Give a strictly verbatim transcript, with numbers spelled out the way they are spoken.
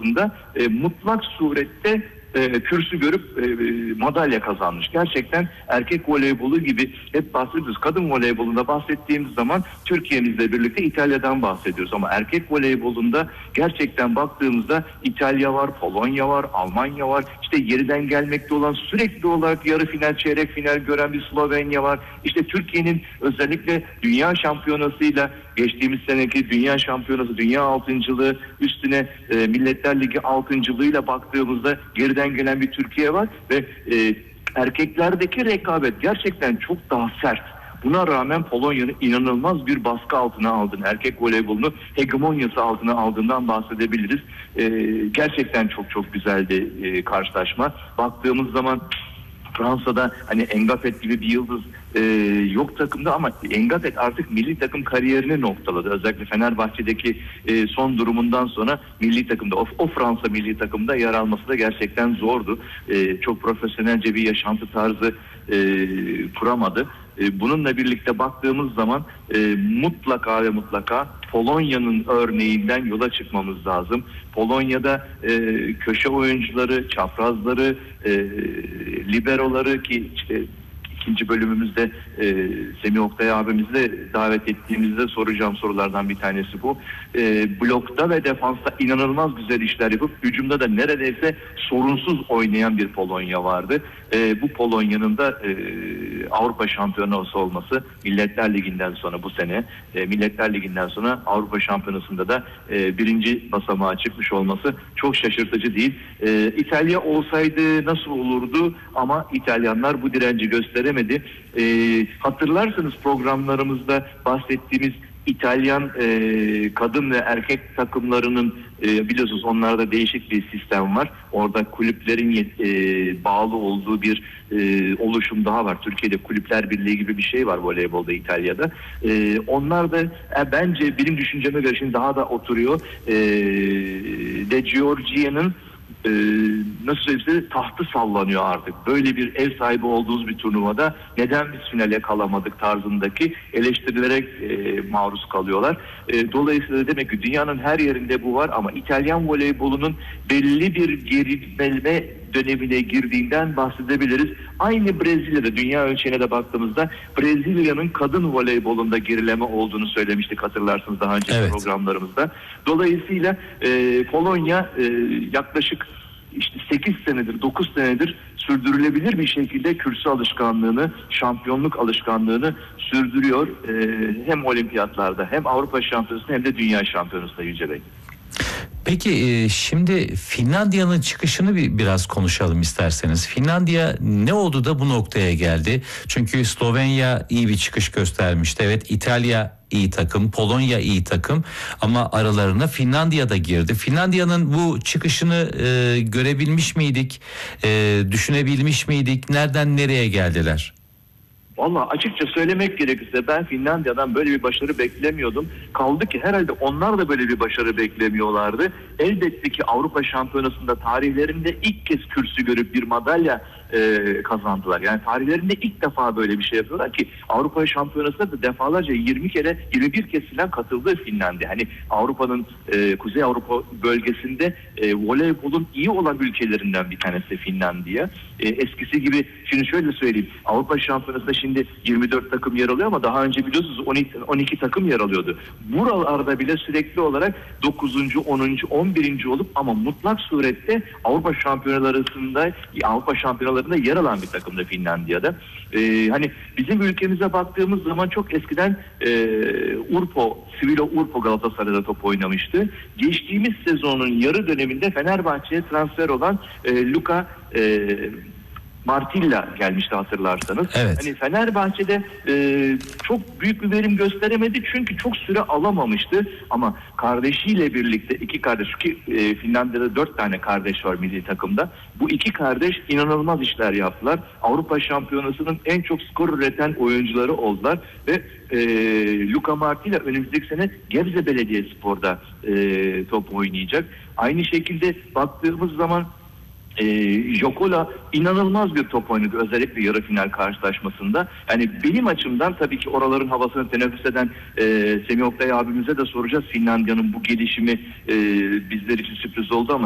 şampiyonasında e, mutlak surette e, kürsü görüp e, madalya kazanmış. Gerçekten erkek voleybolu gibi hep bahsediyoruz. Kadın voleybolunda bahsettiğimiz zaman Türkiye'mizle birlikte İtalya'dan bahsediyoruz. Ama erkek voleybolunda gerçekten baktığımızda İtalya var, Polonya var, Almanya var. İşte geriden gelmekte olan, sürekli olarak yarı final, çeyrek final gören bir Slovenya var. İşte Türkiye'nin özellikle dünya şampiyonasıyla, geçtiğimiz seneki dünya şampiyonası, dünya altıncılığı üstüne e, Milletler Ligi altıncılığıyla baktığımızda geriden gelen bir Türkiye var ve e, erkeklerdeki rekabet gerçekten çok daha sert. Buna rağmen Polonya'nın inanılmaz bir baskı altına aldığını, erkek voleybolunu hegemonyası altına aldığından bahsedebiliriz. E, gerçekten çok çok güzeldi e, karşılaşma. Baktığımız zaman Fransa'da hani Engafet gibi bir yıldız e, yok takımda ama Engafet artık milli takım kariyerini noktaladı. Özellikle Fenerbahçe'deki e, son durumundan sonra milli takımda, o, o Fransa milli takımda yer alması da gerçekten zordu. E, çok profesyonelce bir yaşantı tarzı e, kuramadı. E, bununla birlikte baktığımız zaman e, mutlaka ve mutlaka Polonya'nın örneğinden yola çıkmamız lazım. Polonya'da e, köşe oyuncuları, çaprazları, e, liberoları ki işte ikinci bölümümüzde e, Semih Oktay abimizi de davet ettiğimizde soracağım sorulardan bir tanesi bu. E, blokta ve defansta inanılmaz güzel işler yapıp hücumda da neredeyse sorunsuz oynayan bir Polonya vardı. E, bu Polonya'nın da e, Avrupa Şampiyonası olması, Milletler Ligi'nden sonra bu sene e, Milletler Ligi'nden sonra Avrupa Şampiyonası'nda da e, birinci basamağa çıkmış olması çok şaşırtıcı değil. E, İtalya olsaydı nasıl olurdu ama İtalyanlar bu direnci gösteremedi. E, hatırlarsanız programlarımızda bahsettiğimiz İtalyan e, kadın ve erkek takımlarının e, biliyorsunuz onlarda değişik bir sistem var. Orada kulüplerin e, bağlı olduğu bir e, oluşum daha var. Türkiye'de Kulüpler Birliği gibi bir şey var voleybolda, İtalya'da. E, onlar da e, bence benim düşünceme göre şimdi daha da oturuyor. E, De Giorgia'nın Ee, nasıl söyleyeyim, tahtı sallanıyor artık. Böyle bir ev sahibi olduğumuz bir turnuvada neden biz finale kalamadık tarzındaki eleştirilere e, maruz kalıyorlar. E, dolayısıyla demek ki dünyanın her yerinde bu var ama İtalyan voleybolunun belli bir gerilme dönemine girdiğinden bahsedebiliriz. Aynı Brezilya'da, dünya ölçeğine de baktığımızda Brezilya'nın kadın voleybolunda gerileme olduğunu söylemiştik, hatırlarsınız daha önceki evet. programlarımızda. Dolayısıyla e, Polonya e, yaklaşık işte sekiz senedir, dokuz senedir sürdürülebilir bir şekilde kürsü alışkanlığını, şampiyonluk alışkanlığını sürdürüyor. E, hem olimpiyatlarda hem Avrupa Şampiyonası'nda hem de Dünya Şampiyonası'nda Yüce Bey. Peki şimdi Finlandiya'nın çıkışını bir biraz konuşalım isterseniz. Finlandiya ne oldu da bu noktaya geldi? Çünkü Slovenya iyi bir çıkış göstermişti. Evet, İtalya iyi takım, Polonya iyi takım ama aralarına Finlandiya da girdi. Finlandiya'nın bu çıkışını e, görebilmiş miydik? E, düşünebilmiş miydik? Nereden nereye geldiler? Vallahi açıkça söylemek gerekirse ben Finlandiya'dan böyle bir başarı beklemiyordum. Kaldı ki herhalde onlar da böyle bir başarı beklemiyorlardı. Elbette ki Avrupa Şampiyonası'nda tarihlerinde ilk kez kürsü görüp bir madalya e, kazandılar. Yani tarihlerinde ilk defa böyle bir şey yapıyorlar ki Avrupa Şampiyonası'nda da defalarca yirmi kere, yirmi bir kez falan katıldı Finlandiya. Hani Avrupa'nın e, Kuzey Avrupa bölgesinde e, voleybolun iyi olan ülkelerinden bir tanesi Finlandiya. E, eskisi gibi, şimdi şöyle söyleyeyim, Avrupa Şampiyonası'nda şimdi yirmi dört takım yer alıyor ama daha önce biliyorsunuz on iki takım yer alıyordu. Buralarda bile sürekli olarak dokuzuncu, onuncu, on birinci olup ama mutlak surette Avrupa Şampiyonalarında, Avrupa Şampiyonalarında yer alan bir takımda Finlandiya'da. Ee, hani bizim ülkemize baktığımız zaman çok eskiden e, Urpo, Sivilo Urpo Galatasaray'da top oynamıştı. Geçtiğimiz sezonun yarı döneminde Fenerbahçe'ye transfer olan e, Luka e, Martilla gelmişti hatırlarsanız. Evet. Hani Fenerbahçe'de e, çok büyük bir verim gösteremedi çünkü çok süre alamamıştı. Ama kardeşiyle birlikte, iki kardeş ki e, Finlandiya'da dört tane kardeş var milli takımda. Bu iki kardeş inanılmaz işler yaptılar. Avrupa Şampiyonası'nın en çok skor üreten oyuncuları oldular ve e, Luka Martilla önümüzdeki sene Gebze Belediyespor'da e, top oynayacak. Aynı şekilde baktığımız zaman Ee, Jokola inanılmaz bir top oynadı özellikle yarı final karşılaşmasında. Yani benim açımdan tabii ki oraların havasını teneffüs eden e, Semih Oktay abimize de soracağız. Finlandiya'nın bu gelişimi e, bizler için sürpriz oldu ama